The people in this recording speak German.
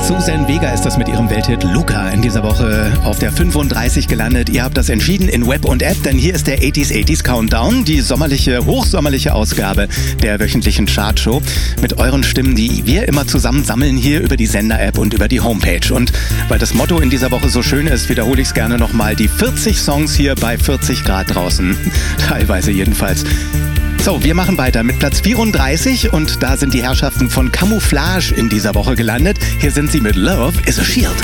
Suzanne Vega ist das mit ihrem Welthit Luca in dieser Woche auf der 35 gelandet. Ihr habt das entschieden in Web und App, denn hier ist der 80s Countdown, die hochsommerliche Ausgabe der wöchentlichen Chartshow mit euren Stimmen, die wir immer zusammen sammeln hier über die Sender-App und über die Homepage. Und weil das Motto in dieser Woche so schön ist, wiederhole ich es gerne nochmal, die 40 Songs hier bei 40 Grad draußen. Teilweise jedenfalls. So, wir machen weiter mit Platz 34 und da sind die Herrschaften von Camouflage in dieser Woche gelandet. Hier sind sie mit Love is a Shield.